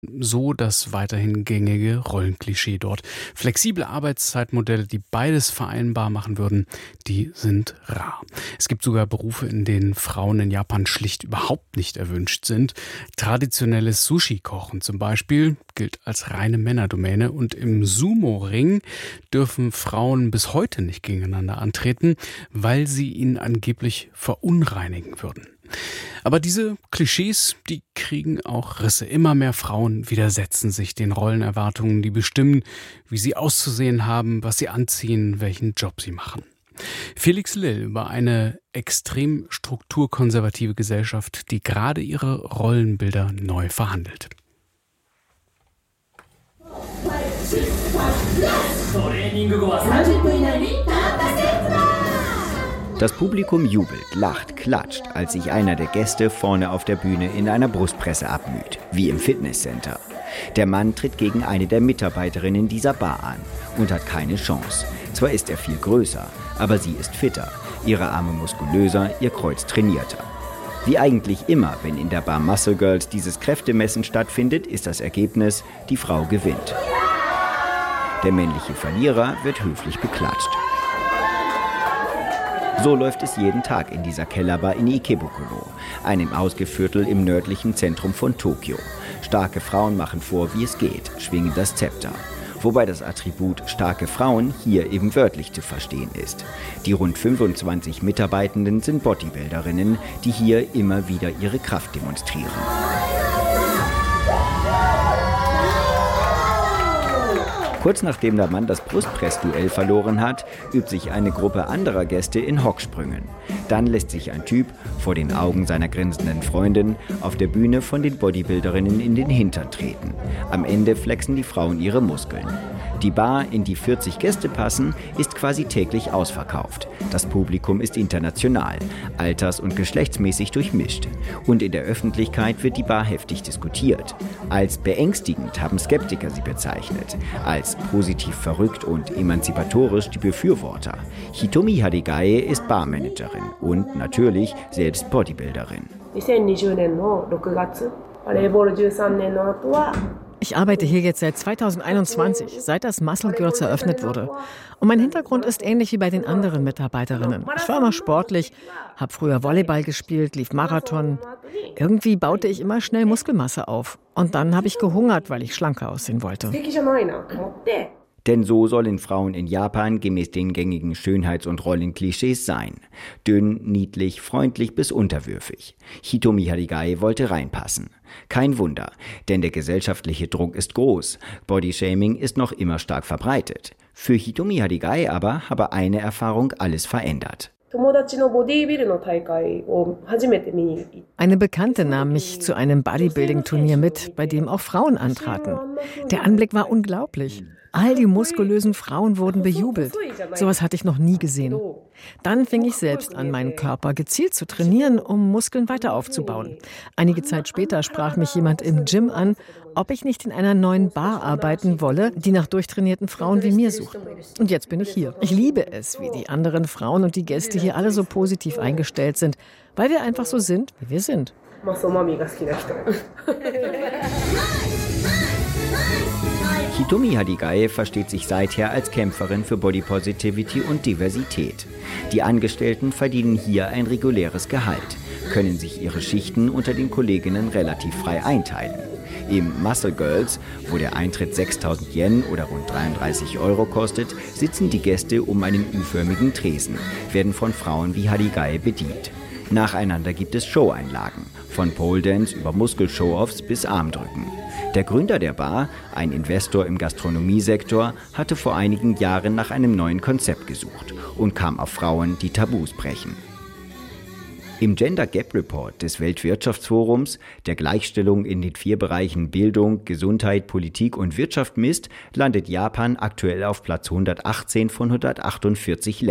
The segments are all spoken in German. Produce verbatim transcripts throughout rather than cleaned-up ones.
So das weiterhin gängige Rollenklischee dort. Flexible Arbeitszeitmodelle, die beides vereinbar machen würden, die sind rar. Es gibt sogar Berufe, in denen Frauen in Japan schlicht überhaupt nicht erwünscht sind. Traditionelles Sushi-Kochen zum Beispiel gilt als reine Männerdomäne und im Sumo-Ring dürfen Frauen bis heute nicht gegeneinander antreten, weil sie ihn angeblich verunreinigen würden. Aber diese Klischees, die kriegen auch Risse. Immer mehr Frauen widersetzen sich den Rollenerwartungen, die bestimmen, wie sie auszusehen haben, was sie anziehen, welchen Job sie machen. Felix Lill über eine extrem strukturkonservative Gesellschaft, die gerade ihre Rollenbilder neu verhandelt. Das Publikum jubelt, lacht, klatscht, als sich einer der Gäste vorne auf der Bühne in einer Brustpresse abmüht, wie im Fitnesscenter. Der Mann tritt gegen eine der Mitarbeiterinnen dieser Bar an und hat keine Chance. Zwar ist er viel größer, aber sie ist fitter, ihre Arme muskulöser, ihr Kreuz trainierter. Wie eigentlich immer, wenn in der Bar Muscle Girls dieses Kräftemessen stattfindet, ist das Ergebnis, die Frau gewinnt. Der männliche Verlierer wird höflich beklatscht. So läuft es jeden Tag in dieser Kellerbar in Ikebukuro, einem Ausgeviertel im nördlichen Zentrum von Tokio. Starke Frauen machen vor, wie es geht, schwingen das Zepter. Wobei das Attribut starke Frauen hier eben wörtlich zu verstehen ist. Die rund fünfundzwanzig Mitarbeitenden sind Bodybuilderinnen, die hier immer wieder ihre Kraft demonstrieren. Kurz nachdem der Mann das Brustpressduell verloren hat, übt sich eine Gruppe anderer Gäste in Hocksprüngen. Dann lässt sich ein Typ, vor den Augen seiner grinsenden Freundin, auf der Bühne von den Bodybuilderinnen in den Hintern treten. Am Ende flexen die Frauen ihre Muskeln. Die Bar, in die vierzig Gäste passen, ist quasi täglich ausverkauft. Das Publikum ist international, alters- und geschlechtsmäßig durchmischt. Und in der Öffentlichkeit wird die Bar heftig diskutiert. Als beängstigend haben Skeptiker sie bezeichnet, als positiv verrückt und emanzipatorisch die Befürworter. Hitomi Harigae ist Barmanagerin und natürlich selbst Bodybuilderin. Ich arbeite hier jetzt seit zweitausendeinundzwanzig, seit das Muscle Girls eröffnet wurde. Und mein Hintergrund ist ähnlich wie bei den anderen Mitarbeiterinnen. Ich war immer sportlich, habe früher Volleyball gespielt, lief Marathon. Irgendwie baute ich immer schnell Muskelmasse auf. Und dann habe ich gehungert, weil ich schlanker aussehen wollte. Denn so sollen Frauen in Japan gemäß den gängigen Schönheits- und Rollenklischees sein. Dünn, niedlich, freundlich bis unterwürfig. Hitomi Harigae wollte reinpassen. Kein Wunder, denn der gesellschaftliche Druck ist groß. Bodyshaming ist noch immer stark verbreitet. Für Hitomi Harigae aber habe eine Erfahrung alles verändert. Eine Bekannte nahm mich zu einem Bodybuilding-Turnier mit, bei dem auch Frauen antraten. Der Anblick war unglaublich. All die muskulösen Frauen wurden bejubelt. Sowas hatte ich noch nie gesehen. Dann fing ich selbst an, meinen Körper gezielt zu trainieren, um Muskeln weiter aufzubauen. Einige Zeit später sprach mich jemand im Gym an, ob ich nicht in einer neuen Bar arbeiten wolle, die nach durchtrainierten Frauen wie mir sucht. Und jetzt bin ich hier. Ich liebe es, wie die anderen Frauen und die Gäste hier alle so positiv eingestellt sind, weil wir einfach so sind, wie wir sind. Hitomi Harigae versteht sich seither als Kämpferin für Body Positivity und Diversität. Die Angestellten verdienen hier ein reguläres Gehalt, können sich ihre Schichten unter den Kolleginnen relativ frei einteilen. Im Muscle Girls, wo der Eintritt sechstausend Yen oder rund dreiunddreißig Euro kostet, sitzen die Gäste um einen U-förmigen Tresen, werden von Frauen wie Harigae bedient. Nacheinander gibt es Showeinlagen, von Pole Dance über Muskel-Show-Offs bis Armdrücken. Der Gründer der Bar, ein Investor im Gastronomiesektor, hatte vor einigen Jahren nach einem neuen Konzept gesucht und kam auf Frauen, die Tabus brechen. Im Gender Gap Report des Weltwirtschaftsforums, der Gleichstellung in den vier Bereichen Bildung, Gesundheit, Politik und Wirtschaft misst, landet Japan aktuell auf Platz hundertachtzehn von hundertachtundvierzig Ländern.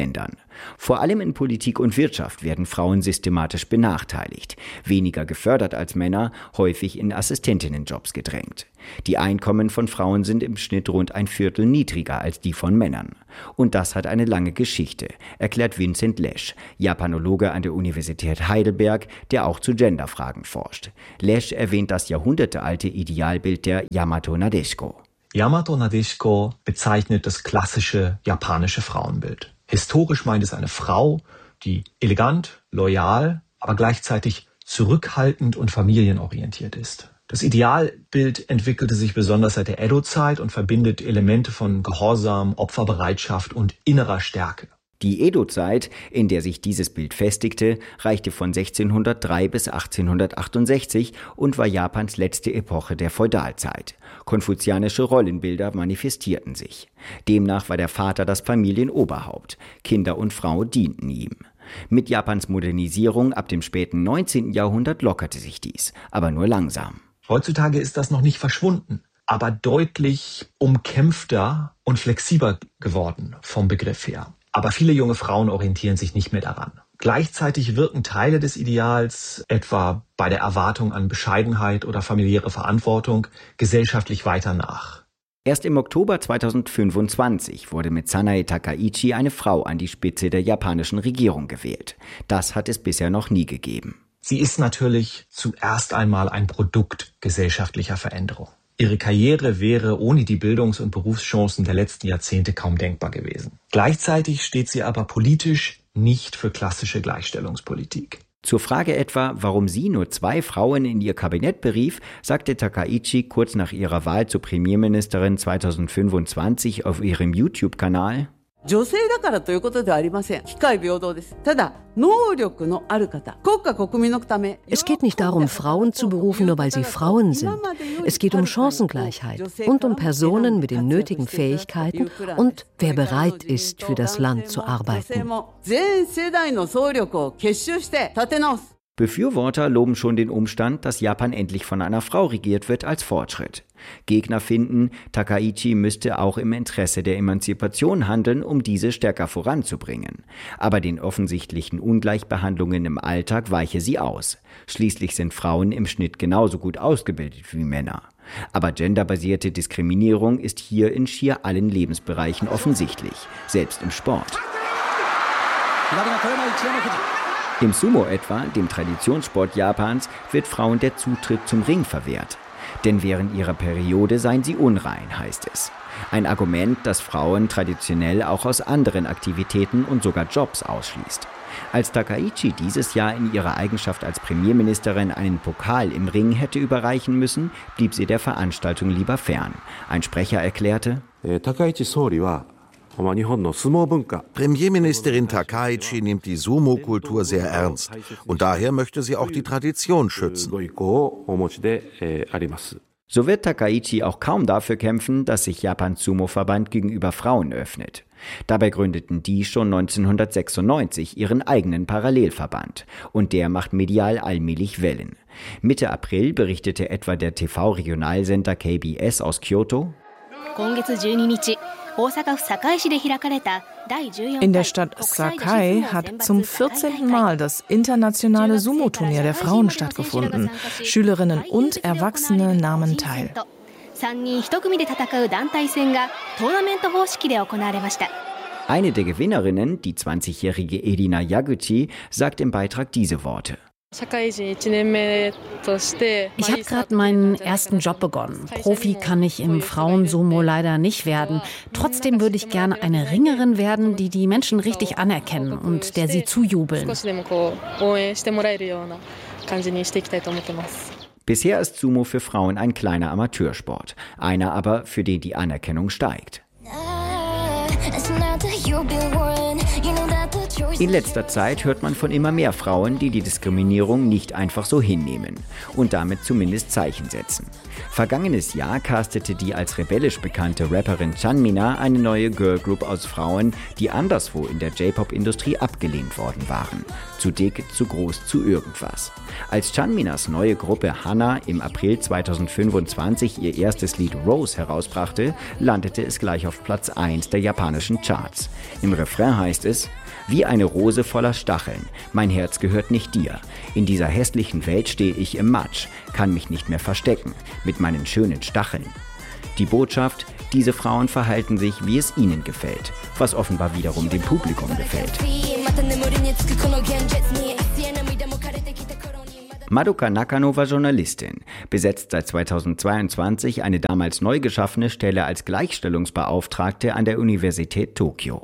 Vor allem in Politik und Wirtschaft werden Frauen systematisch benachteiligt, weniger gefördert als Männer, häufig in Assistentinnenjobs gedrängt. Die Einkommen von Frauen sind im Schnitt rund ein Viertel niedriger als die von Männern. Und das hat eine lange Geschichte, erklärt Vincent Lesch, Japanologe an der Universität Heidelberg, der auch zu Genderfragen forscht. Lesch erwähnt das jahrhundertealte Idealbild der Yamato Nadeshiko. Yamato Nadeshiko bezeichnet das klassische japanische Frauenbild. Historisch meint es eine Frau, die elegant, loyal, aber gleichzeitig zurückhaltend und familienorientiert ist. Das Idealbild entwickelte sich besonders seit der Edo-Zeit und verbindet Elemente von Gehorsam, Opferbereitschaft und innerer Stärke. Die Edo-Zeit, in der sich dieses Bild festigte, reichte von sechzehnhundertdrei bis achtzehnhundertachtundsechzig und war Japans letzte Epoche der Feudalzeit. Konfuzianische Rollenbilder manifestierten sich. Demnach war der Vater das Familienoberhaupt. Kinder und Frau dienten ihm. Mit Japans Modernisierung ab dem späten neunzehnten Jahrhundert lockerte sich dies, aber nur langsam. Heutzutage ist das noch nicht verschwunden, aber deutlich umkämpfter und flexibler geworden vom Begriff her. Aber viele junge Frauen orientieren sich nicht mehr daran. Gleichzeitig wirken Teile des Ideals, etwa bei der Erwartung an Bescheidenheit oder familiäre Verantwortung, gesellschaftlich weiter nach. Erst im Oktober zweitausendfünfundzwanzig wurde mit Sanae Takaichi eine Frau an die Spitze der japanischen Regierung gewählt. Das hat es bisher noch nie gegeben. Sie ist natürlich zuerst einmal ein Produkt gesellschaftlicher Veränderung. Ihre Karriere wäre ohne die Bildungs- und Berufschancen der letzten Jahrzehnte kaum denkbar gewesen. Gleichzeitig steht sie aber politisch nicht für klassische Gleichstellungspolitik. Zur Frage etwa, warum sie nur zwei Frauen in ihr Kabinett berief, sagte Takaichi kurz nach ihrer Wahl zur Premierministerin zweitausendfünfundzwanzig auf ihrem YouTube-Kanal: Es geht nicht darum, Frauen zu berufen, nur weil sie Frauen sind. Es geht um Chancengleichheit und um Personen mit den nötigen Fähigkeiten und wer bereit ist, für das Land zu arbeiten. Befürworter loben schon den Umstand, dass Japan endlich von einer Frau regiert wird, als Fortschritt. Gegner finden, Takaichi müsste auch im Interesse der Emanzipation handeln, um diese stärker voranzubringen. Aber den offensichtlichen Ungleichbehandlungen im Alltag weiche sie aus. Schließlich sind Frauen im Schnitt genauso gut ausgebildet wie Männer. Aber genderbasierte Diskriminierung ist hier in schier allen Lebensbereichen offensichtlich, selbst im Sport. Im Sumo etwa, dem Traditionssport Japans, wird Frauen der Zutritt zum Ring verwehrt. Denn während ihrer Periode seien sie unrein, heißt es. Ein Argument, das Frauen traditionell auch aus anderen Aktivitäten und sogar Jobs ausschließt. Als Takaichi dieses Jahr in ihrer Eigenschaft als Premierministerin einen Pokal im Ring hätte überreichen müssen, blieb sie der Veranstaltung lieber fern. Ein Sprecher erklärte: Premierministerin Takaichi nimmt die Sumo-Kultur sehr ernst und daher möchte sie auch die Tradition schützen. So wird Takaichi auch kaum dafür kämpfen, dass sich Japans Sumo-Verband gegenüber Frauen öffnet. Dabei gründeten die schon neunzehnhundertsechsundneunzig ihren eigenen Parallelverband und der macht medial allmählich Wellen. Mitte April berichtete etwa der T V-Regionalsender K B S aus Kyoto: In der Stadt Sakai hat zum vierzehnten Mal das internationale Sumo-Turnier der Frauen stattgefunden. Schülerinnen und Erwachsene nahmen teil. Eine der Gewinnerinnen, die zwanzigjährige Edina Yaguchi, sagt im Beitrag diese Worte: Ich habe gerade meinen ersten Job begonnen. Profi kann ich im Frauensumo leider nicht werden. Trotzdem würde ich gerne eine Ringerin werden, die die Menschen richtig anerkennen und der sie zujubeln. Bisher ist Sumo für Frauen ein kleiner Amateursport, einer aber, für den die Anerkennung steigt. In letzter Zeit hört man von immer mehr Frauen, die die Diskriminierung nicht einfach so hinnehmen und damit zumindest Zeichen setzen. Vergangenes Jahr castete die als rebellisch bekannte Rapperin Chanmina eine neue Girlgroup aus Frauen, die anderswo in der J-Pop-Industrie abgelehnt worden waren. Zu dick, zu groß, zu irgendwas. Als Chanminas neue Gruppe Hana im April zweitausendfünfundzwanzig ihr erstes Lied Rose herausbrachte, landete es gleich auf Platz eins der japanischen Charts. Im Refrain heißt es: Wie eine Rose voller Stacheln. Mein Herz gehört nicht dir. In dieser hässlichen Welt stehe ich im Matsch, kann mich nicht mehr verstecken, mit meinen schönen Stacheln. Die Botschaft: Diese Frauen verhalten sich, wie es ihnen gefällt, was offenbar wiederum dem Publikum gefällt. Madoka Nakano war Journalistin, besetzt seit zweitausendzweiundzwanzig eine damals neu geschaffene Stelle als Gleichstellungsbeauftragte an der Universität Tokio.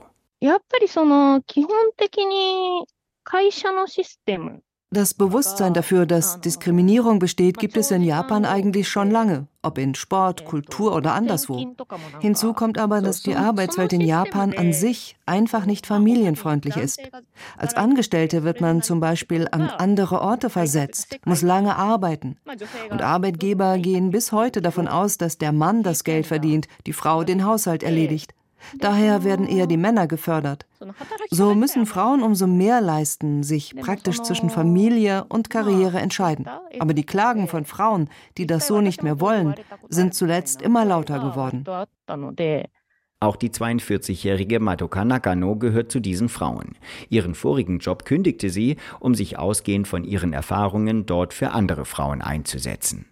Das Bewusstsein dafür, dass Diskriminierung besteht, gibt es in Japan eigentlich schon lange, ob in Sport, Kultur oder anderswo. Hinzu kommt aber, dass die Arbeitswelt in Japan an sich einfach nicht familienfreundlich ist. Als Angestellte wird man zum Beispiel an andere Orte versetzt, muss lange arbeiten. Und Arbeitgeber gehen bis heute davon aus, dass der Mann das Geld verdient, die Frau den Haushalt erledigt. Daher werden eher die Männer gefördert. So müssen Frauen umso mehr leisten, sich praktisch zwischen Familie und Karriere entscheiden. Aber die Klagen von Frauen, die das so nicht mehr wollen, sind zuletzt immer lauter geworden. Auch die zweiundvierzigjährige Madoka Nakano gehört zu diesen Frauen. Ihren vorigen Job kündigte sie, um sich ausgehend von ihren Erfahrungen dort für andere Frauen einzusetzen.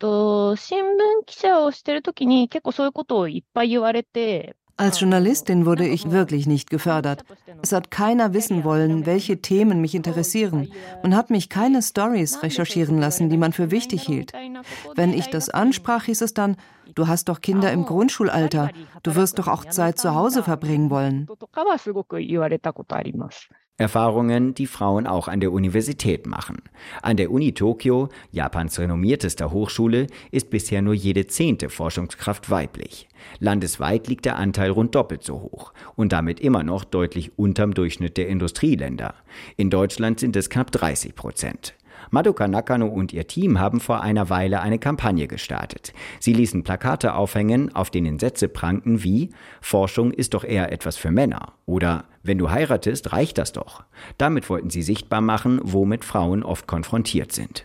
Als Journalistin wurde ich wirklich nicht gefördert. Es hat keiner wissen wollen, welche Themen mich interessieren. Man hat mich keine Storys recherchieren lassen, die man für wichtig hielt. Wenn ich das ansprach, hieß es dann: Du hast doch Kinder im Grundschulalter, du wirst doch auch Zeit zu Hause verbringen wollen. Erfahrungen, die Frauen auch an der Universität machen. An der Uni Tokio, Japans renommiertester Hochschule, ist bisher nur jede zehnte Forschungskraft weiblich. Landesweit liegt der Anteil rund doppelt so hoch und damit immer noch deutlich unterm Durchschnitt der Industrieländer. In Deutschland sind es knapp dreißig Prozent. Madoka Nakano und ihr Team haben vor einer Weile eine Kampagne gestartet. Sie ließen Plakate aufhängen, auf denen Sätze prangten wie: Forschung ist doch eher etwas für Männer oder wenn du heiratest, reicht das doch. Damit wollten sie sichtbar machen, womit Frauen oft konfrontiert sind.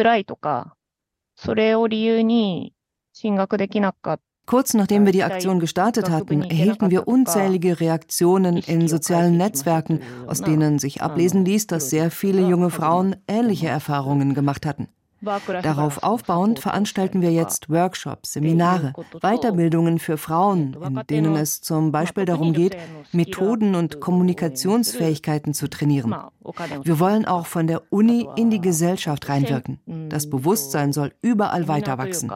Kurz nachdem wir die Aktion gestartet hatten, erhielten wir unzählige Reaktionen in sozialen Netzwerken, aus denen sich ablesen ließ, dass sehr viele junge Frauen ähnliche Erfahrungen gemacht hatten. Darauf aufbauend veranstalten wir jetzt Workshops, Seminare, Weiterbildungen für Frauen, in denen es zum Beispiel darum geht, Methoden und Kommunikationsfähigkeiten zu trainieren. Wir wollen auch von der Uni in die Gesellschaft reinwirken. Das Bewusstsein soll überall weiter wachsen.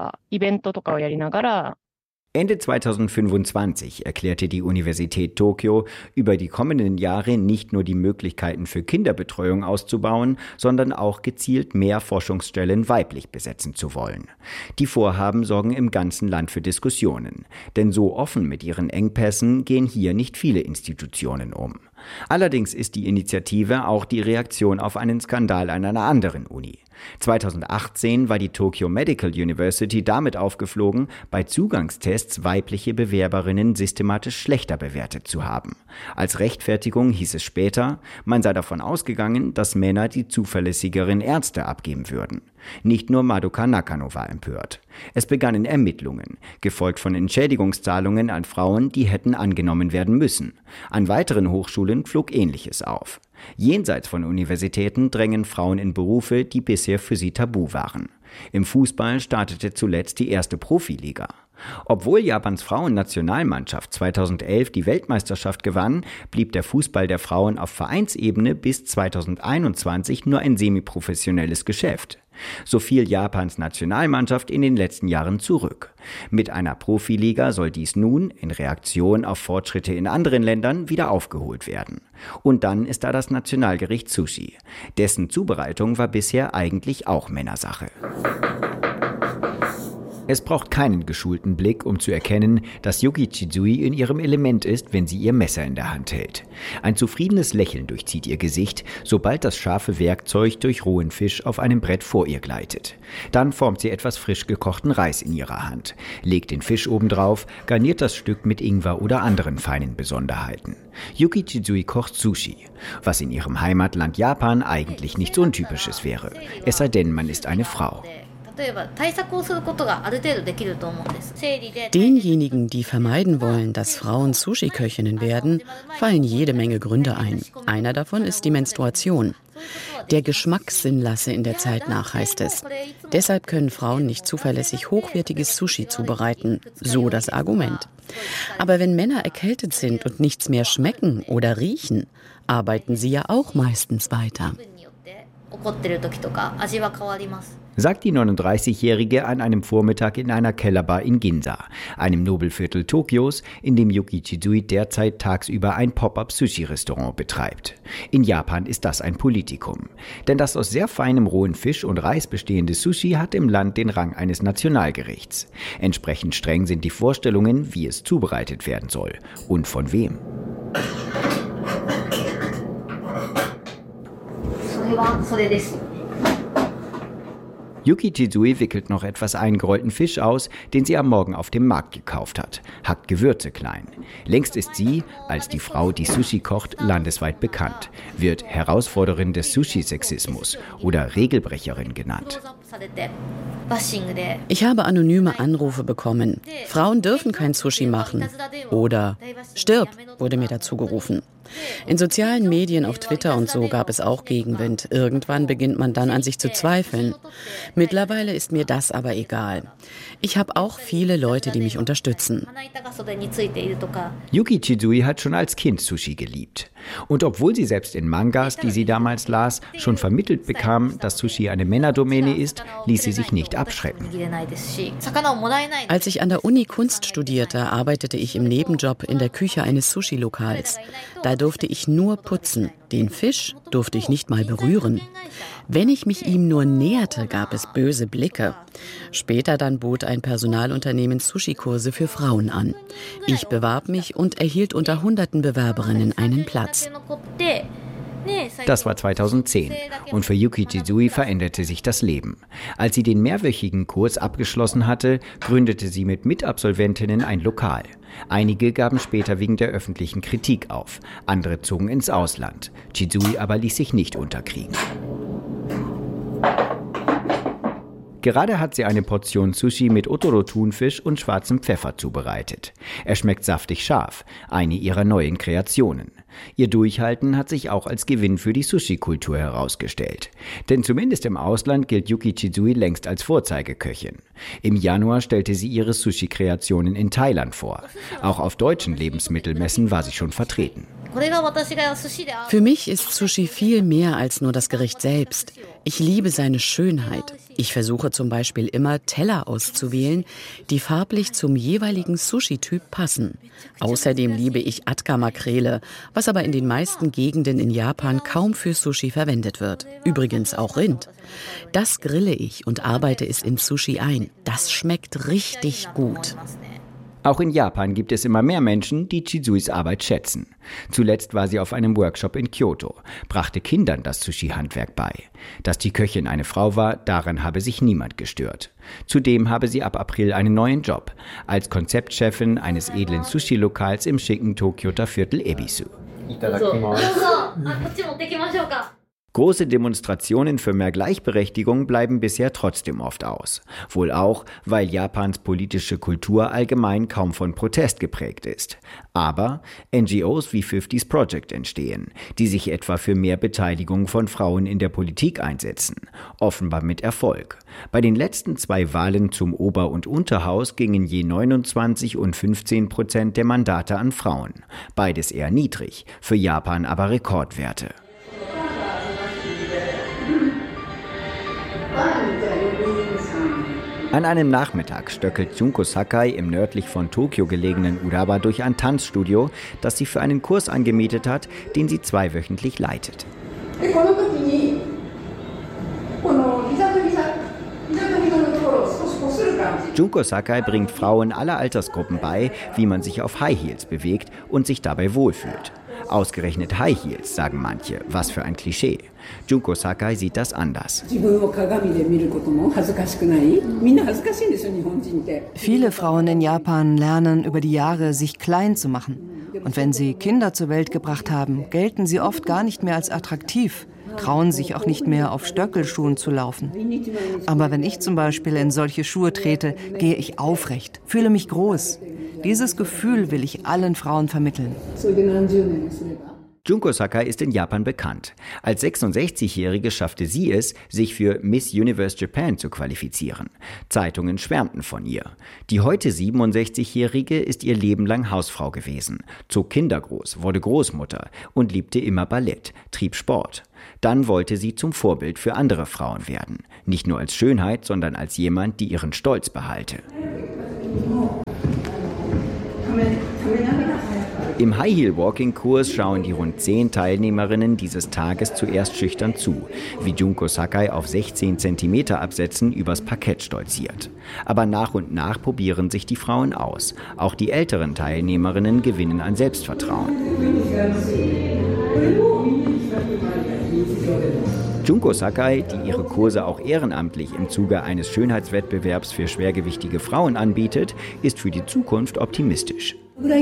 Ende zweitausendfünfundzwanzig erklärte die Universität Tokio, über die kommenden Jahre nicht nur die Möglichkeiten für Kinderbetreuung auszubauen, sondern auch gezielt mehr Forschungsstellen weiblich besetzen zu wollen. Die Vorhaben sorgen im ganzen Land für Diskussionen, denn so offen mit ihren Engpässen gehen hier nicht viele Institutionen um. Allerdings ist die Initiative auch die Reaktion auf einen Skandal an einer anderen Uni. zweitausendachtzehn war die Tokyo Medical University damit aufgeflogen, bei Zugangstests weibliche Bewerberinnen systematisch schlechter bewertet zu haben. Als Rechtfertigung hieß es später, man sei davon ausgegangen, dass Männer die zuverlässigeren Ärzte abgeben würden. Nicht nur Madoka Nakano war empört. Es begannen Ermittlungen, gefolgt von Entschädigungszahlungen an Frauen, die hätten angenommen werden müssen. An weiteren Hochschulen flog Ähnliches auf. Jenseits von Universitäten drängen Frauen in Berufe, die bisher für sie tabu waren. Im Fußball startete zuletzt die erste Profiliga. Obwohl Japans Frauennationalmannschaft zweitausendelf die Weltmeisterschaft gewann, blieb der Fußball der Frauen auf Vereinsebene bis zweitausendeinundzwanzig nur ein semiprofessionelles Geschäft. So fiel Japans Nationalmannschaft in den letzten Jahren zurück. Mit einer Profiliga soll dies nun, in Reaktion auf Fortschritte in anderen Ländern, wieder aufgeholt werden. Und dann ist da das Nationalgericht Sushi. Dessen Zubereitung war bisher eigentlich auch Männersache. Es braucht keinen geschulten Blick, um zu erkennen, dass Yuki Chizui in ihrem Element ist, wenn sie ihr Messer in der Hand hält. Ein zufriedenes Lächeln durchzieht ihr Gesicht, sobald das scharfe Werkzeug durch rohen Fisch auf einem Brett vor ihr gleitet. Dann formt sie etwas frisch gekochten Reis in ihrer Hand, legt den Fisch obendrauf, garniert das Stück mit Ingwer oder anderen feinen Besonderheiten. Yuki Chizui kocht Sushi, was in ihrem Heimatland Japan eigentlich nichts Untypisches wäre, es sei denn, man ist eine Frau. Denjenigen, die vermeiden wollen, dass Frauen Sushi-Köchinnen werden, fallen jede Menge Gründe ein. Einer davon ist die Menstruation. Der Geschmackssinn lasse in der Zeit nach, heißt es. Deshalb können Frauen nicht zuverlässig hochwertiges Sushi zubereiten. So das Argument. Aber wenn Männer erkältet sind und nichts mehr schmecken oder riechen, arbeiten sie ja auch meistens weiter. Sagt die neununddreißigjährige an einem Vormittag in einer Kellerbar in Ginza, einem Nobelviertel Tokios, in dem Yuki Chizui derzeit tagsüber ein Pop-up-Sushi-Restaurant betreibt. In Japan ist das ein Politikum. Denn das aus sehr feinem rohen Fisch und Reis bestehende Sushi hat im Land den Rang eines Nationalgerichts. Entsprechend streng sind die Vorstellungen, wie es zubereitet werden soll und von wem. Yuki Chizui wickelt noch etwas eingerollten Fisch aus, den sie am Morgen auf dem Markt gekauft hat, hackt Gewürze klein. Längst ist sie, als die Frau, die Sushi kocht, landesweit bekannt, wird Herausforderin des Sushi-Sexismus oder Regelbrecherin genannt. Ich habe anonyme Anrufe bekommen. Frauen dürfen kein Sushi machen. Oder stirb, wurde mir dazu gerufen. In sozialen Medien, auf Twitter und so gab es auch Gegenwind. Irgendwann beginnt man dann an sich zu zweifeln. Mittlerweile ist mir das aber egal. Ich habe auch viele Leute, die mich unterstützen. Yuki Chizui hat schon als Kind Sushi geliebt. Und obwohl sie selbst in Mangas, die sie damals las, schon vermittelt bekam, dass Sushi eine Männerdomäne ist, ließ sie sich nicht abschrecken. Als ich an der Uni Kunst studierte, arbeitete ich im Nebenjob in der Küche eines Sushi-Lokals. Da durfte ich nur putzen. Den Fisch durfte ich nicht mal berühren. Wenn ich mich ihm nur näherte, gab es böse Blicke. Später dann bot ein Personalunternehmen Sushi-Kurse für Frauen an. Ich bewarb mich und erhielt unter hunderten Bewerberinnen einen Platz. Das war zweitausendzehn und für Yuki Chizui veränderte sich das Leben. Als sie den mehrwöchigen Kurs abgeschlossen hatte, gründete sie mit Mitabsolventinnen ein Lokal. Einige gaben später wegen der öffentlichen Kritik auf, andere zogen ins Ausland. Chizui aber ließ sich nicht unterkriegen. Gerade hat sie eine Portion Sushi mit Otoro-Thunfisch und schwarzem Pfeffer zubereitet. Er schmeckt saftig scharf, eine ihrer neuen Kreationen. Ihr Durchhalten hat sich auch als Gewinn für die Sushi-Kultur herausgestellt. Denn zumindest im Ausland gilt Yuki Chizui längst als Vorzeigeköchin. Im Januar stellte sie ihre Sushi-Kreationen in Thailand vor. Auch auf deutschen Lebensmittelmessen war sie schon vertreten. Für mich ist Sushi viel mehr als nur das Gericht selbst. Ich liebe seine Schönheit. Ich versuche zum Beispiel immer Teller auszuwählen, die farblich zum jeweiligen Sushi-Typ passen. Außerdem liebe ich Atka-Makrele, was aber in den meisten Gegenden in Japan kaum für Sushi verwendet wird. Übrigens auch Rind. Das grille ich und arbeite es in Sushi ein. Das schmeckt richtig gut. Auch in Japan gibt es immer mehr Menschen, die Chizuis Arbeit schätzen. Zuletzt war sie auf einem Workshop in Kyoto, brachte Kindern das Sushi-Handwerk bei. Dass die Köchin eine Frau war, daran habe sich niemand gestört. Zudem habe sie ab April einen neuen Job, als Konzeptchefin eines edlen Sushi-Lokals im schicken Tokioter Viertel Ebisu. Große Demonstrationen für mehr Gleichberechtigung bleiben bisher trotzdem oft aus. Wohl auch, weil Japans politische Kultur allgemein kaum von Protest geprägt ist. Aber N G Os wie fifties Project entstehen, die sich etwa für mehr Beteiligung von Frauen in der Politik einsetzen. Offenbar mit Erfolg. Bei den letzten zwei Wahlen zum Ober- und Unterhaus gingen je neunundzwanzig und fünfzehn Prozent der Mandate an Frauen. Beides eher niedrig, für Japan aber Rekordwerte. An einem Nachmittag stöckelt Junko Sakai im nördlich von Tokio gelegenen Urawa durch ein Tanzstudio, das sie für einen Kurs angemietet hat, den sie zweiwöchentlich leitet. Junko Sakai bringt Frauen aller Altersgruppen bei, wie man sich auf High Heels bewegt und sich dabei wohlfühlt. Ausgerechnet High Heels, sagen manche. Was für ein Klischee. Junko Sakai sieht das anders. Viele Frauen in Japan lernen über die Jahre, sich klein zu machen. Und wenn sie Kinder zur Welt gebracht haben, gelten sie oft gar nicht mehr als attraktiv. trauen sich auch nicht mehr, auf Stöckelschuhen zu laufen. Aber wenn ich zum Beispiel in solche Schuhe trete, gehe ich aufrecht, fühle mich groß. Dieses Gefühl will ich allen Frauen vermitteln. Junko Sakai ist in Japan bekannt. Als sechsundsechzigjährige schaffte sie es, sich für Miss Universe Japan zu qualifizieren. Zeitungen schwärmten von ihr. Die heute siebenundsechzigjährige ist ihr Leben lang Hausfrau gewesen, zog Kinder groß, wurde Großmutter und liebte immer Ballett, trieb Sport. Dann wollte sie zum Vorbild für andere Frauen werden. Nicht nur als Schönheit, sondern als jemand, die ihren Stolz behalte. Im High-Heel-Walking-Kurs schauen die rund zehn Teilnehmerinnen dieses Tages zuerst schüchtern zu, wie Junko Sakai auf sechzehn Zentimeter Absätzen übers Parkett stolziert. Aber nach und nach probieren sich die Frauen aus. Auch die älteren Teilnehmerinnen gewinnen an Selbstvertrauen. Junko Sakai, die ihre Kurse auch ehrenamtlich im Zuge eines Schönheitswettbewerbs für schwergewichtige Frauen anbietet, ist für die Zukunft optimistisch.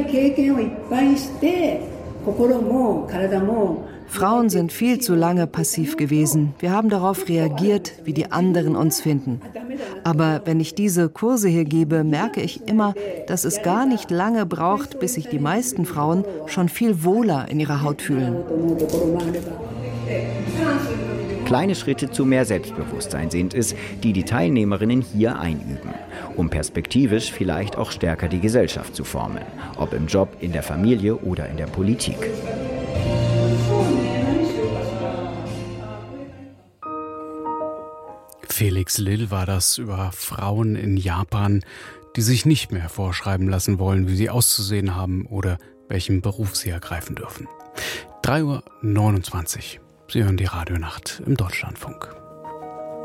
Frauen sind viel zu lange passiv gewesen. Wir haben darauf reagiert, wie die anderen uns finden. Aber wenn ich diese Kurse hier gebe, merke ich immer, dass es gar nicht lange braucht, bis sich die meisten Frauen schon viel wohler in ihrer Haut fühlen. Kleine Schritte zu mehr Selbstbewusstsein sind es, die die Teilnehmerinnen hier einüben, um perspektivisch vielleicht auch stärker die Gesellschaft zu formen, ob im Job, in der Familie oder in der Politik. Felix Lill war das über Frauen in Japan, die sich nicht mehr vorschreiben lassen wollen, wie sie auszusehen haben oder welchen Beruf sie ergreifen dürfen. drei Uhr neunundzwanzig. Sie hören die Radionacht im Deutschlandfunk.